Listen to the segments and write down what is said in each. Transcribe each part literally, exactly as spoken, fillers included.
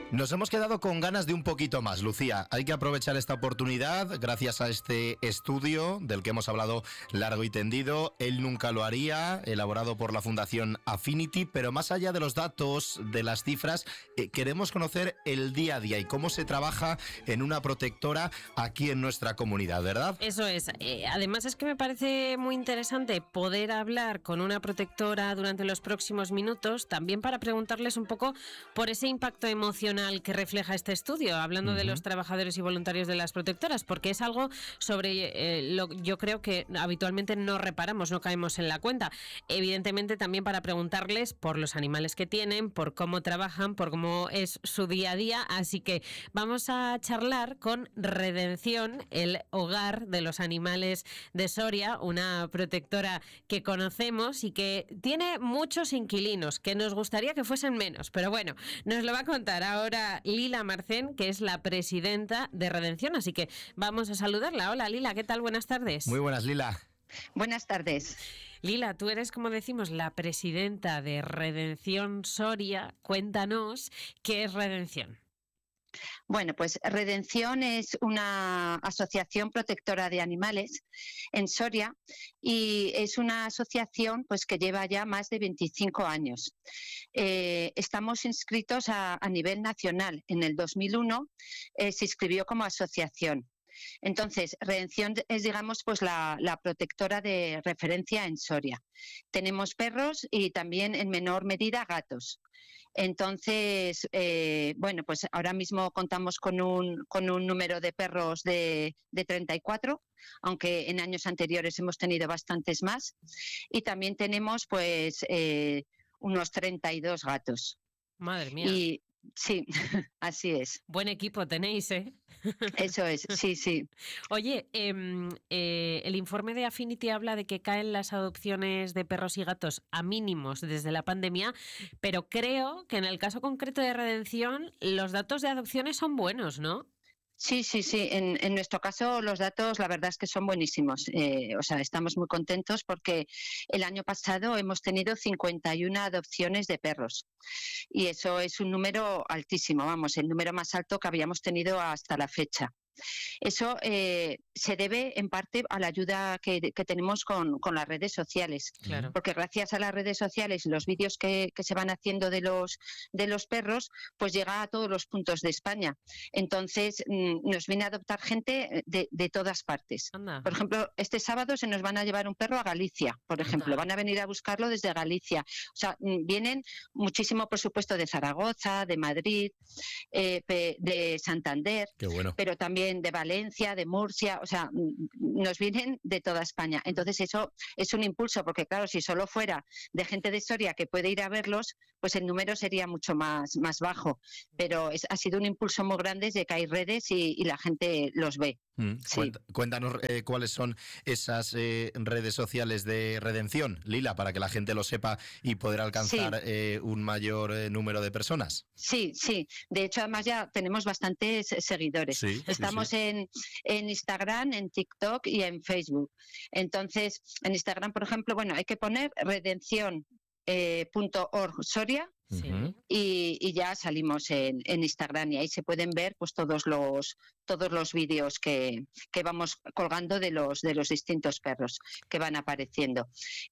Nos hemos quedado con ganas de un poquito más, Lucía. Hay que aprovechar esta oportunidad gracias a este estudio del que hemos hablado largo y tendido. Él nunca lo haría, elaborado por la Fundación Affinity, pero más allá de los datos, de las cifras, eh, queremos conocer el día a día y cómo se trabaja en una protectora aquí en nuestra comunidad, ¿verdad? Eso es. Eh, además es que me parece muy interesante poder hablar con una protectora durante los próximos minutos, también para preguntarles un poco por ese impacto emocional que refleja este estudio, hablando uh-huh. de los trabajadores y voluntarios de las protectoras, porque es algo sobre eh, lo yo creo que habitualmente no reparamos, no caemos en la cuenta. Evidentemente también para preguntarles por los animales que tienen, por cómo trabajan, por cómo es su día a día, así que vamos a charlar con Redención, el hogar de los animales de Soria, una protectora que conocemos y que tiene muchos inquilinos, que nos gustaría que fuesen menos, pero bueno, nos lo va a contar ahora Lila Marcén, que es la presidenta de Redención, así que vamos a saludarla. Hola Lila, ¿qué tal? Buenas tardes. Muy buenas, Lila. Buenas tardes. Lila, tú eres, como decimos, la presidenta de Redención Soria. Cuéntanos, ¿qué es Redención? Bueno, pues Redención es una asociación protectora de animales en Soria y es una asociación pues que lleva ya más de veinticinco años. Eh, estamos inscritos a, a nivel nacional. En el dos mil uno eh, se inscribió como asociación. Entonces, Redención es, digamos, pues la, la protectora de referencia en Soria. Tenemos perros y también, en menor medida, gatos. Entonces, eh, bueno, pues ahora mismo contamos con un, con un número de perros de, de treinta y cuatro, aunque en años anteriores hemos tenido bastantes más. Y también tenemos, pues, eh, unos treinta y dos gatos. Madre mía. Y sí, así es. Buen equipo tenéis, ¿eh? Eso es, sí, sí. Oye, eh, eh, el informe de Affinity habla de que caen las adopciones de perros y gatos a mínimos desde la pandemia, pero creo que en el caso concreto de Redención los datos de adopciones son buenos, ¿no? Sí, sí, sí. En, en nuestro caso los datos la verdad es que son buenísimos. Eh, o sea, estamos muy contentos porque el año pasado hemos tenido cincuenta y una adopciones de perros y eso es un número altísimo, vamos, el número más alto que habíamos tenido hasta la fecha. Eso eh, se debe en parte a la ayuda que, que tenemos con, con las redes sociales, claro. Porque gracias a las redes sociales y los vídeos que, que se van haciendo de los, de los perros, pues llega a todos los puntos de España. Entonces mm, nos viene a adoptar gente de, de todas partes. Anda. Por ejemplo, este sábado se nos van a llevar un perro a Galicia, por ejemplo, Anda. Van a venir a buscarlo desde Galicia. O sea, mm, vienen muchísimo, por supuesto, de Zaragoza, de Madrid, eh, de Santander, Qué bueno. Pero también de Valencia, de Murcia, o sea, nos vienen de toda España. Entonces eso es un impulso, porque claro, si solo fuera de gente de Soria que puede ir a verlos, pues el número sería mucho más, más bajo. Pero es, ha sido un impulso muy grande de que hay redes y, y la gente los ve. Mm, sí. Cuéntanos eh, cuáles son esas eh, redes sociales de Redención, Lila, para que la gente lo sepa y poder alcanzar sí. eh, un mayor eh, número de personas. Sí, sí. De hecho, además ya tenemos bastantes seguidores. Sí, Estamos sí, sí. En, en Instagram, en TikTok y en Facebook. Entonces, en Instagram, por ejemplo, bueno, hay que poner redención punto org Soria. Sí. Y, y ya salimos en, en Instagram y ahí se pueden ver pues todos los todos los vídeos que, que vamos colgando de los de los distintos perros que van apareciendo.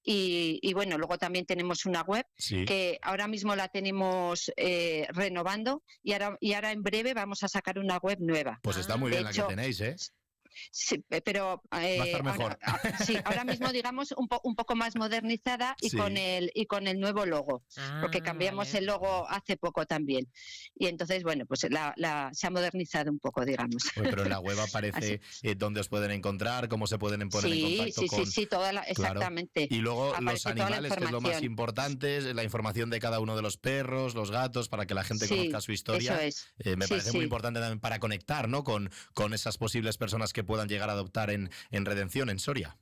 Y, y bueno, luego también tenemos una web sí. que ahora mismo la tenemos eh, renovando y ahora, y ahora en breve vamos a sacar una web nueva. Pues está muy bien de la hecho, que tenéis, ¿eh? Sí, pero eh, va a estar mejor. Ahora, sí, ahora mismo digamos un, po, un poco más modernizada y sí. con el y con el nuevo logo, ah, porque cambiamos vale. el logo hace poco también y entonces bueno pues la, la se ha modernizado un poco, digamos. Oye, pero en la web aparece eh, dónde os pueden encontrar, cómo se pueden poner sí, en contacto sí, con. Sí, sí, toda la, exactamente. Claro. Y luego aparece los animales, que es lo más importante, la información de cada uno de los perros, los gatos, para que la gente sí, conozca su historia. Eso es. Eh, me sí, parece sí. muy importante también para conectar, ¿no? Con con esas posibles personas que puedan llegar a adoptar en, en Redención, en Soria.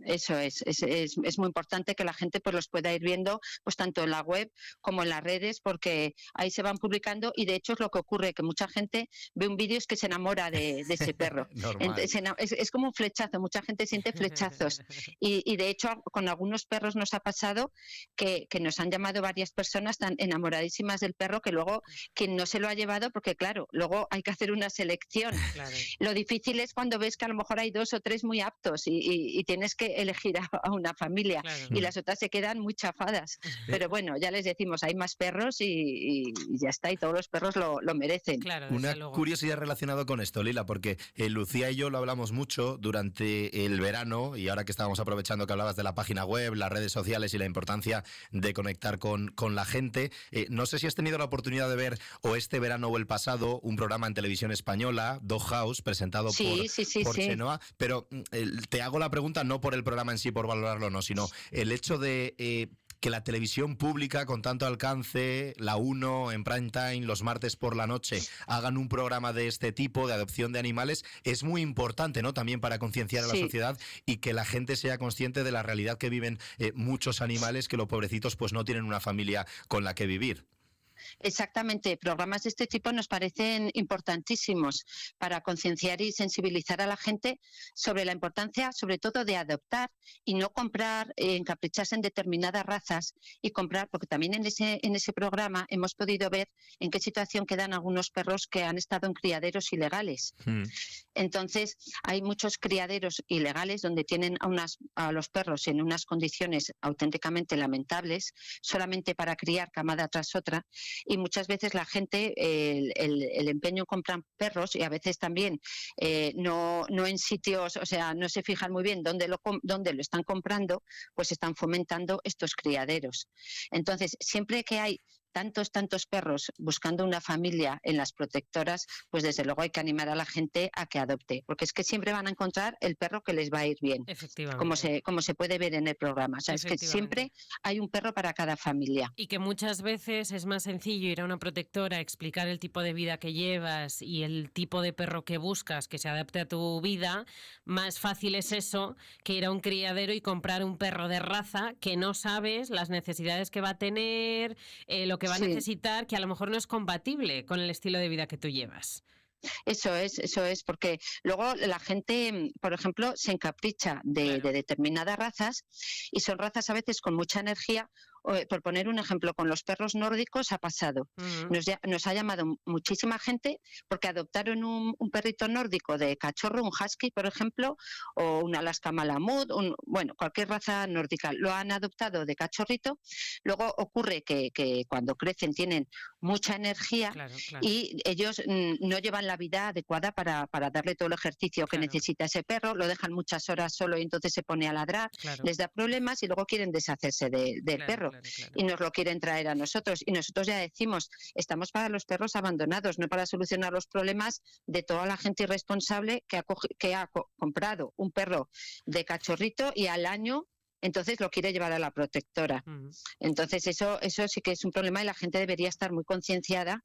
Eso es, es, es, es muy importante que la gente pues los pueda ir viendo pues tanto en la web como en las redes, porque ahí se van publicando y de hecho es lo que ocurre, que mucha gente ve un vídeo y es que se enamora de, de ese perro. Entonces, es, es como un flechazo, mucha gente siente flechazos y, y de hecho con algunos perros nos ha pasado que, que nos han llamado varias personas tan enamoradísimas del perro que luego quien no se lo ha llevado, porque claro, luego hay que hacer una selección. Claro. Lo difícil es cuando ves que a lo mejor hay dos o tres muy aptos y, y, y tienes que elegir a, a una familia, claro, y las otras se quedan muy chafadas. Pero bueno, ya les decimos, hay más perros y, y, y ya está, y todos los perros lo, lo merecen. Claro, una luego. curiosidad relacionada con esto, Lila, porque eh, Lucía y yo lo hablamos mucho durante el verano, y ahora que estábamos aprovechando que hablabas de la página web, las redes sociales y la importancia de conectar con, con la gente. Eh, no sé si has tenido la oportunidad de ver, o este verano o el pasado, un programa en televisión española, Dog House, presentado sí, por, sí, sí, por sí. Chenoa, pero eh, te hago la pregunta no por el programa en sí, por valorarlo, no, sino el hecho de eh, que la televisión pública con tanto alcance, la uno en prime time, los martes por la noche, hagan un programa de este tipo, de adopción de animales, es muy importante, ¿no? También para concienciar a la sí. sociedad y que la gente sea consciente de la realidad que viven eh, muchos animales, que los pobrecitos pues no tienen una familia con la que vivir. Exactamente, programas de este tipo nos parecen importantísimos para concienciar y sensibilizar a la gente sobre la importancia, sobre todo, de adoptar y no comprar, eh, encapricharse en determinadas razas y comprar, porque también en ese, en ese programa hemos podido ver en qué situación quedan algunos perros que han estado en criaderos ilegales. Mm. Entonces, hay muchos criaderos ilegales donde tienen a, unas, a los perros en unas condiciones auténticamente lamentables, solamente para criar camada tras otra. Y muchas veces la gente, el, el, el empeño en comprar perros, y a veces también eh, no, no en sitios, o sea, no se fijan muy bien dónde lo, dónde lo están comprando, pues están fomentando estos criaderos. Entonces, siempre que hay tantos, tantos perros buscando una familia en las protectoras, pues desde luego hay que animar a la gente a que adopte, porque es que siempre van a encontrar el perro que les va a ir bien, como se, como se puede ver en el programa. O sea, es que siempre hay un perro para cada familia. Y que muchas veces es más sencillo ir a una protectora, explicar el tipo de vida que llevas y el tipo de perro que buscas que se adapte a tu vida. Más fácil es eso que ir a un criadero y comprar un perro de raza que no sabes las necesidades que va a tener, eh, lo que va a sí. necesitar, que a lo mejor no es compatible con el estilo de vida que tú llevas. Eso es, eso es, porque luego la gente, por ejemplo, se encapricha de, claro. de determinadas razas y son razas a veces con mucha energía. Por poner un ejemplo, con los perros nórdicos ha pasado. Uh-huh. Nos, nos ha llamado muchísima gente porque adoptaron un, un perrito nórdico de cachorro, un husky, por ejemplo, o un Alaska Malamut, un, bueno, cualquier raza nórdica. Lo han adoptado de cachorrito. Luego ocurre que, que cuando crecen tienen mucha energía, claro, claro. y ellos mm, no llevan la vida adecuada para, para darle todo el ejercicio que claro. necesita ese perro. Lo dejan muchas horas solo y entonces se pone a ladrar, claro. les da problemas y luego quieren deshacerse de, del claro. perro. Claro, claro. Y nos lo quieren traer a nosotros. Y nosotros ya decimos, estamos para los perros abandonados, no para solucionar los problemas de toda la gente irresponsable que ha, que ha co- comprado un perro de cachorrito y al año entonces lo quiere llevar a la protectora. Uh-huh. Entonces eso eso sí que es un problema y la gente debería estar muy concienciada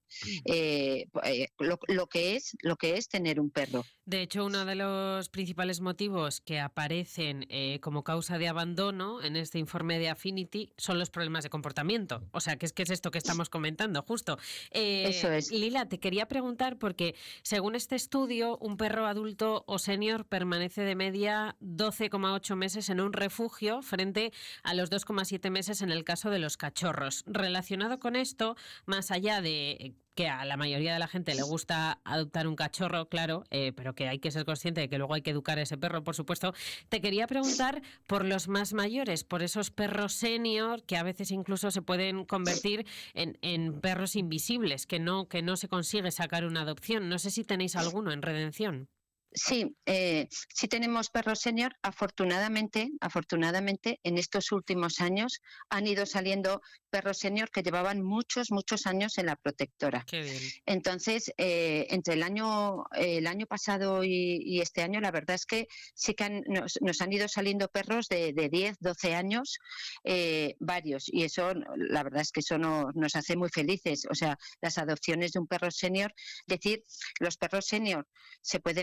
eh, eh, lo, lo que es lo que es tener un perro. De hecho, uno de los principales motivos que aparecen eh, como causa de abandono en este informe de Affinity son los problemas de comportamiento. O sea, que es que es esto que estamos comentando, justo. Eh, eso es. Lila, te quería preguntar porque según este estudio, un perro adulto o senior permanece de media doce coma ocho meses en un refugio frente a los dos coma siete meses en el caso de los cachorros. Relacionado con esto, más allá de que a la mayoría de la gente le gusta adoptar un cachorro, claro, eh, pero que hay que ser consciente de que luego hay que educar a ese perro, por supuesto, te quería preguntar por los más mayores, por esos perros senior que a veces incluso se pueden convertir en, en perros invisibles, que no, que no se consigue sacar una adopción. No sé si tenéis alguno en Redención. Sí, eh, sí tenemos perros senior. Afortunadamente, afortunadamente, en estos últimos años han ido saliendo perros senior que llevaban muchos, muchos años en la protectora. Qué bien. Entonces, eh, entre el año, eh, el año pasado y, y este año, la verdad es que sí que han, nos, nos han ido saliendo perros de, de diez, doce años, eh, varios. Y eso, la verdad es que eso no, nos hace muy felices. O sea, las adopciones de un perro senior, es decir, los perros senior se pueden adoptar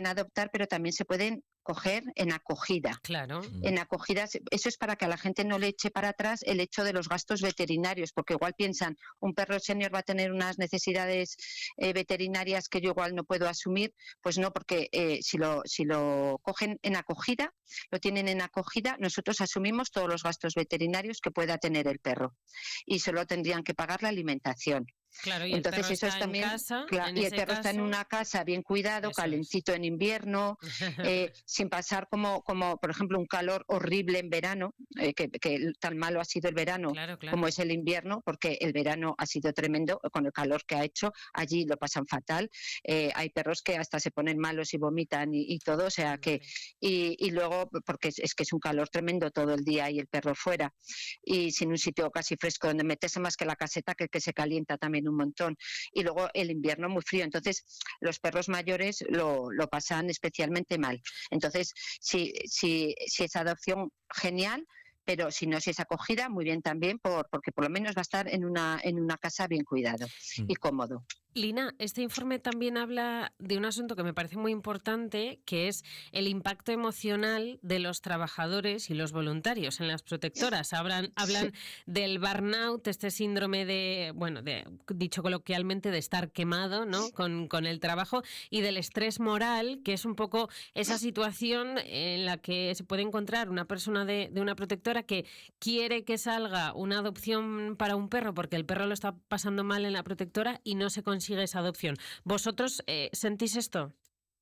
adoptar, pero también se pueden coger en acogida. Claro. En acogida, eso es para que a la gente no le eche para atrás el hecho de los gastos veterinarios, porque igual piensan, un perro senior va a tener unas necesidades eh, veterinarias que yo igual no puedo asumir. Pues no, porque eh, si lo si lo cogen en acogida, lo tienen en acogida, nosotros asumimos todos los gastos veterinarios que pueda tener el perro y solo tendrían que pagar la alimentación. Claro, y Entonces el perro eso está es también, en casa, claro, en y el ese perro caso, está en una casa bien cuidado, calentito es. En invierno, eh, sin pasar como, como, por ejemplo, un calor horrible en verano, eh, que, que tan malo ha sido el verano claro, claro. como es el invierno, porque el verano ha sido tremendo con el calor que ha hecho, allí lo pasan fatal, eh, hay perros que hasta se ponen malos y vomitan y, y todo, o sea que, y, y luego, porque es, es que es un calor tremendo todo el día y el perro fuera, y sin un sitio casi fresco donde meterse más que la caseta, que, que se calienta también un montón. Y luego el invierno muy frío, entonces los perros mayores lo, lo pasan especialmente mal. Entonces, si, si, si es adopción, genial, pero si no, si es acogida, muy bien también, por, porque por lo menos va a estar en una, en una casa bien cuidado mm. y cómodo. Lina, este informe también habla de un asunto que me parece muy importante, que es el impacto emocional de los trabajadores y los voluntarios en las protectoras. Hablan, hablan sí. del burnout, este síndrome de, bueno, de, dicho coloquialmente, de estar quemado, ¿no? con, con el trabajo, y del estrés moral, que es un poco esa situación en la que se puede encontrar una persona de, de una protectora que quiere que salga una adopción para un perro porque el perro lo está pasando mal en la protectora y no se consigue sigue esa adopción. ¿Vosotros eh, sentís esto?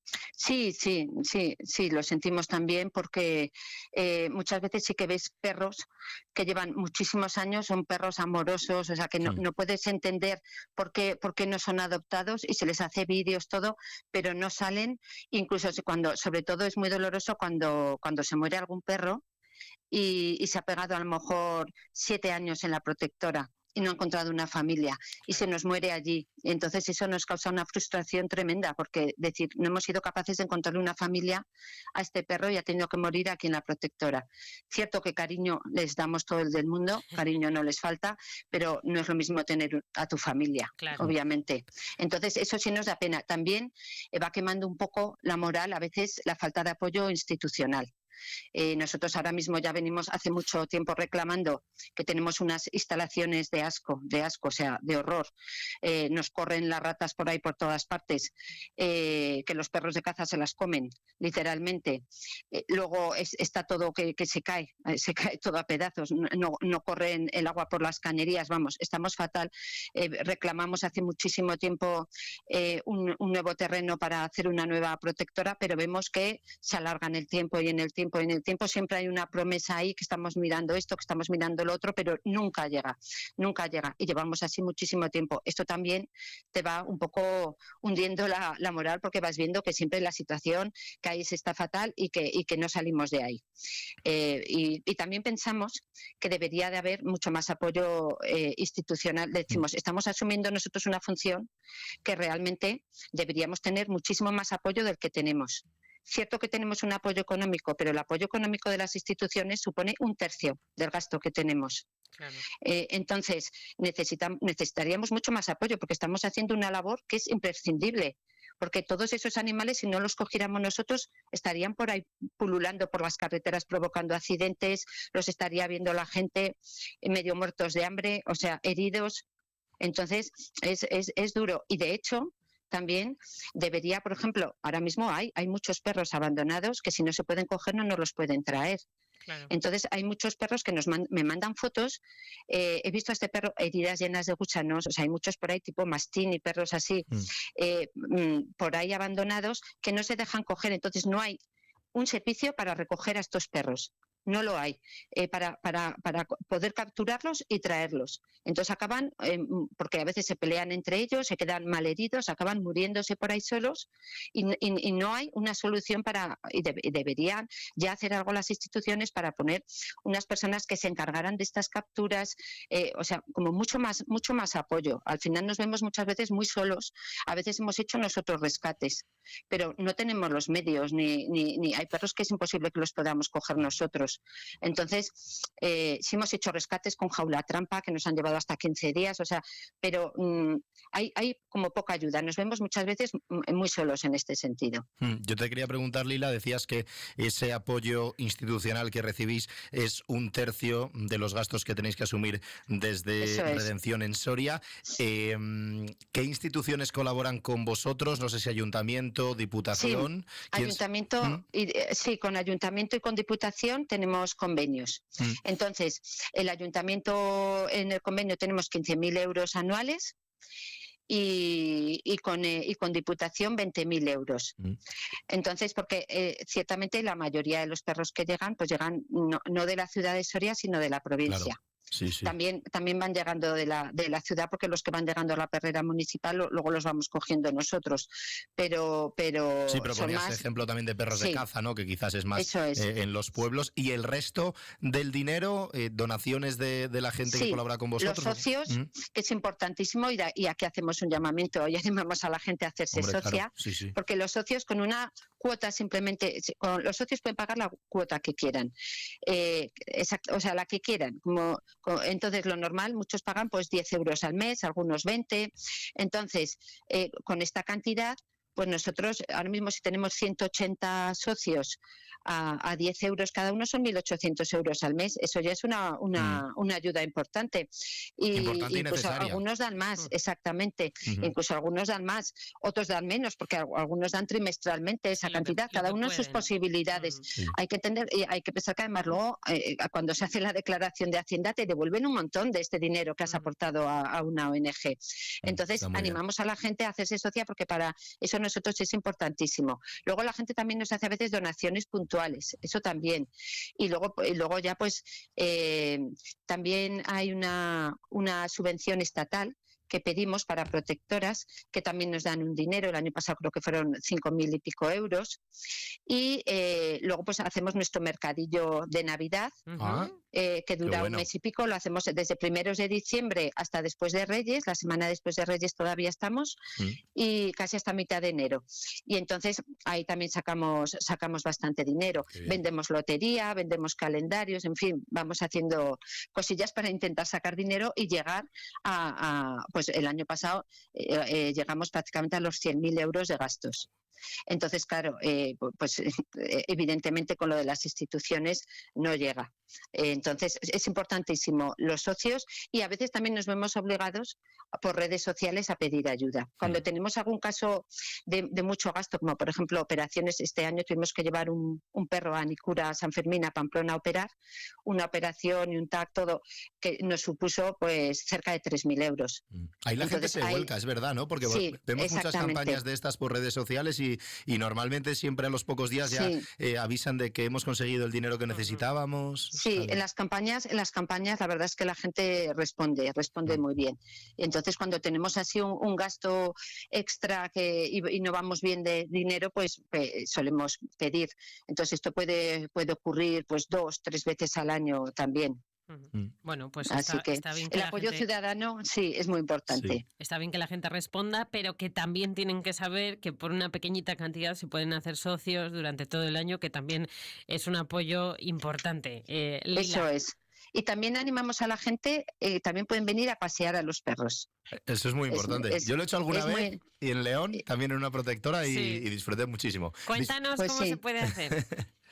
Sí, sí, sí, sí, lo sentimos también porque eh, muchas veces sí que ves perros que llevan muchísimos años, son perros amorosos, o sea que no, sí. no puedes entender por qué, por qué no son adoptados y se les hace vídeos, todo, pero no salen, incluso cuando, sobre todo es muy doloroso cuando, cuando se muere algún perro y, y se ha pegado a lo mejor siete años en la protectora y no ha encontrado una familia y se nos muere allí. Entonces eso nos causa una frustración tremenda porque decir, no hemos sido capaces de encontrarle una familia a este perro y ha tenido que morir aquí en la protectora. Cierto que cariño les damos todo el del mundo, cariño no les falta, pero no es lo mismo tener a tu familia, claro. obviamente. Entonces eso sí nos da pena. También va quemando un poco la moral, a veces la falta de apoyo institucional. Eh, nosotros ahora mismo ya venimos hace mucho tiempo reclamando que tenemos unas instalaciones de asco, de asco, o sea, de horror. Eh, nos corren las ratas por ahí por todas partes, eh, que los perros de caza se las comen, literalmente. Eh, luego es, está todo que, que se cae, eh, se cae todo a pedazos, no, no corren el agua por las cañerías, vamos, estamos fatal. Eh, reclamamos hace muchísimo tiempo eh, un, un nuevo terreno para hacer una nueva protectora, pero vemos que se alarga en el tiempo y en el tiempo en el tiempo siempre hay una promesa ahí que estamos mirando esto, que estamos mirando lo otro, pero nunca llega, nunca llega y llevamos así muchísimo tiempo. Esto también te va un poco hundiendo la, la moral porque vas viendo que siempre la situación que hay está fatal y que, y que no salimos de ahí. Eh, y, y también pensamos que debería de haber mucho más apoyo eh, institucional. Decimos, estamos asumiendo nosotros una función que realmente deberíamos tener muchísimo más apoyo del que tenemos. Cierto que tenemos un apoyo económico, pero el apoyo económico de las instituciones supone un tercio del gasto que tenemos. Claro. Eh, entonces, necesitam- necesitaríamos mucho más apoyo porque estamos haciendo una labor que es imprescindible. Porque todos esos animales, si no los cogiéramos nosotros, estarían por ahí pululando por las carreteras provocando accidentes, los estaría viendo la gente medio muertos de hambre, o sea, heridos. Entonces, es, es, es duro. Y de hecho, también debería, por ejemplo, ahora mismo hay, hay muchos perros abandonados que si no se pueden coger no nos los pueden traer. Claro. Entonces hay muchos perros que nos man, me mandan fotos, eh, he visto a este perro heridas llenas de gusanos, o sea, hay muchos por ahí tipo mastín y perros así, mm. Eh, mm, por ahí abandonados que no se dejan coger, entonces no hay un servicio para recoger a estos perros. No lo hay, eh, para, para, para poder capturarlos y traerlos. Entonces acaban, eh, porque a veces se pelean entre ellos, se quedan malheridos, acaban muriéndose por ahí solos y, y, y no hay una solución para, y, de, y deberían ya hacer algo las instituciones para poner unas personas que se encargaran de estas capturas, eh, o sea, como mucho más, mucho más apoyo. Al final nos vemos muchas veces muy solos, a veces hemos hecho nosotros rescates, pero no tenemos los medios, ni, ni, ni hay perros que es imposible que los podamos coger nosotros. perros. Entonces, eh, sí hemos hecho rescates con jaula trampa que nos han llevado hasta quince días, o sea, pero mmm, hay, hay como poca ayuda. Nos vemos muchas veces muy solos en este sentido. Yo te quería preguntar, Lila, decías que ese apoyo institucional que recibís es un tercio de los gastos que tenéis que asumir desde Eso es. Redención en Soria. Eh, ¿Qué instituciones colaboran con vosotros? No sé si ayuntamiento, diputación. Sí, ayuntamiento, ¿Mm? y, sí, con ayuntamiento y con diputación tenemos convenios. ¿Mm? Entonces, el ayuntamiento, en el convenio tenemos quince mil euros anuales. Y, y, con, eh, y con Diputación veinte mil euros. Mm. Entonces, porque eh, ciertamente la mayoría de los perros que llegan, pues llegan no, no de la ciudad de Soria, sino de la provincia. Claro. Sí, sí. También, también van llegando de la, de la ciudad, porque los que van llegando a la perrera municipal lo, luego los vamos cogiendo nosotros. Pero, pero sí, pero son ponías más... ejemplo también de perros sí. de caza, ¿no? Que quizás es más es. eh, en los pueblos. Y el resto del dinero, eh, donaciones de, de la gente sí, que colabora con vosotros. Los socios, ¿Mm? que es importantísimo, y, da, y aquí hacemos un llamamiento, y animamos a la gente a hacerse Hombre, socia, claro. sí, sí. porque los socios con una cuota simplemente, con, los socios pueden pagar la cuota que quieran, eh, exact, o sea, la que quieran. Como, como, entonces, lo normal, muchos pagan pues diez euros al mes, algunos veinte. Entonces, eh, con esta cantidad, pues nosotros ahora mismo si tenemos ciento ochenta socios a, a diez euros cada uno son mil ochocientos euros al mes. Eso ya es una, una, mm. una ayuda importante. Y, importante y incluso necesaria. Algunos dan más, mm. exactamente. Uh-huh. Incluso algunos dan más, otros dan menos, porque algunos dan trimestralmente esa sí, cantidad, que, cada uno en sus posibilidades. Mm. Sí. Hay que entender, y hay que pensar que además luego, eh, cuando se hace la declaración de Hacienda, te devuelven un montón de este dinero que has mm. aportado a, a una O N G. Entonces, animamos bien. a la gente a hacerse socia, porque para eso nosotros es importantísimo. Luego la gente también nos hace a veces donaciones puntuales, eso también. Y luego, y luego ya pues eh, también hay una, una subvención estatal que pedimos para protectoras, que también nos dan un dinero. El año pasado creo que fueron cinco mil y pico euros. Y eh, luego pues hacemos nuestro mercadillo de Navidad, uh-huh. eh, que dura bueno. un mes y pico. Lo hacemos desde primeros de diciembre hasta después de Reyes. La semana después de Reyes todavía estamos, uh-huh. y casi hasta mitad de enero. Y entonces ahí también sacamos, sacamos bastante dinero. Vendemos lotería, vendemos calendarios, en fin, vamos haciendo cosillas para intentar sacar dinero y llegar a... a pues el año pasado eh, eh, llegamos prácticamente a los cien mil euros de gastos. Entonces, claro, eh, pues eh, evidentemente con lo de las instituciones no llega. Eh, entonces, es importantísimo los socios, y a veces también nos vemos obligados por redes sociales a pedir ayuda. Cuando sí. tenemos algún caso de, de mucho gasto, como por ejemplo operaciones, este año tuvimos que llevar un, un perro a Nicura, San Fermín, a Pamplona a operar, una operación y un T A C, todo, que nos supuso pues cerca de tres mil euros. Ahí la Entonces, gente se ahí... vuelca, es verdad, ¿no? Porque sí, vemos muchas campañas de estas por redes sociales y, y normalmente siempre a los pocos días ya sí. eh, avisan de que hemos conseguido el dinero que necesitábamos. Sí, o sea, en las campañas, en las campañas la verdad es que la gente responde, responde mm. muy bien. Entonces, cuando tenemos así un, un gasto extra que y, y no vamos bien de dinero, pues, pues solemos pedir. Entonces, esto puede, puede ocurrir pues dos, tres veces al año también. Uh-huh. Bueno, pues Así está, que está bien que el apoyo gente... ciudadano sí es muy importante. Sí. Está bien que la gente responda, pero que también tienen que saber que por una pequeñita cantidad se pueden hacer socios durante todo el año, que también es un apoyo importante. Eh, Eso es. Y también animamos a la gente, eh, también pueden venir a pasear a los perros. Eso es muy importante. Es, es, Yo lo he hecho alguna vez muy... y en León, también en una protectora, y, sí. y disfruté muchísimo. Cuéntanos pues cómo sí. se puede hacer.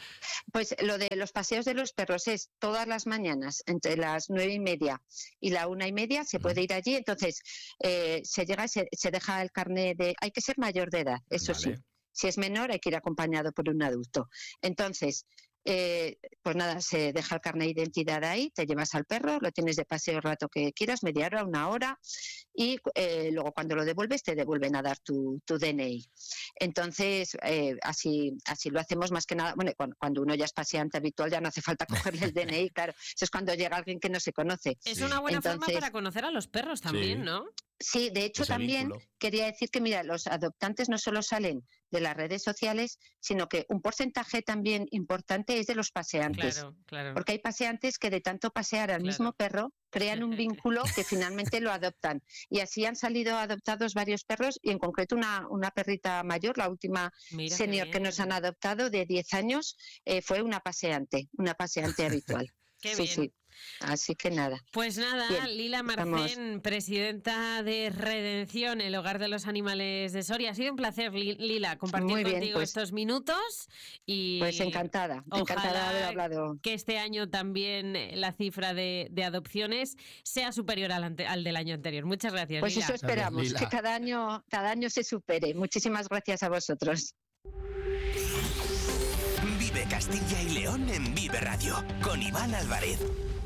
Pues lo de los paseos de los perros es todas las mañanas, entre las nueve y media y la una y media, se puede ir allí. Entonces, eh, se llega y se, se deja el carnet de... Hay que ser mayor de edad, eso vale. sí. Si es menor, hay que ir acompañado por un adulto. Entonces... Eh, pues nada, se deja el carnet de identidad ahí, te llevas al perro, lo tienes de paseo el rato que quieras, media hora, una hora, y eh, luego cuando lo devuelves te devuelven a dar tu, tu D N I. Entonces, eh, así así lo hacemos más que nada. Bueno, cuando, cuando uno ya es paseante habitual ya no hace falta cogerle el D N I, claro, eso es cuando llega alguien que no se conoce. Es una buena Entonces, forma para conocer a los perros también, sí. ¿no? Sí, de hecho ese también vínculo. quería decir que, mira, los adoptantes no solo salen de las redes sociales, sino que un porcentaje también importante es de los paseantes. Claro, claro. Porque hay paseantes que de tanto pasear al Claro. mismo perro crean un vínculo que finalmente lo adoptan. Y así han salido adoptados varios perros y en concreto una, una perrita mayor, la última Mira qué senior que nos bien. han adoptado de diez años, eh, fue una paseante, una paseante habitual. Qué sí, bien. sí. Así que nada. Pues nada, Bien, Lila estamos- Marcén, presidenta de Redención, el hogar de los animales de Soria. Ha sido un placer, Li- Lila, compartir Muy bien, contigo pues- estos minutos y Pues encantada, encantada de haber ojalá hablado. que este año también eh, la cifra de, de adopciones sea superior al, ante- al del año anterior. Muchas gracias, Pues Lila. eso esperamos, Lila. que cada año, cada año se supere. Muchísimas gracias a vosotros. Vive Castilla y León en Vive Radio con Iván Álvarez.